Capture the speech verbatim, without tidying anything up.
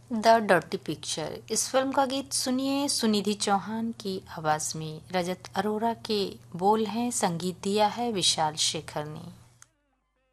The dirty picture. इस film का गीत सुनिए सुनिधि चौहान की आवाज़ में। रजत अरोरा के बोल हैं, संगीत दिया है विशाल शेखर ने।